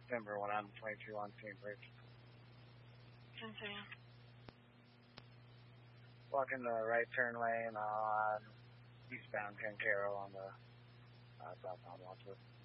September when I'm 22 on Cambridge. Continue. Walking the right turn lane on eastbound Cancaro on the southbound Wadsworth.